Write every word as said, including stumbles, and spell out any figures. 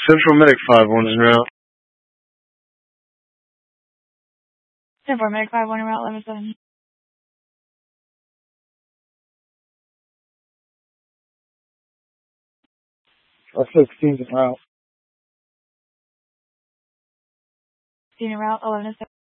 Central Medic five one is en route. Central Medic five one en route, eleven seven. F sixteen's en route. sixteen en route, eleven seven.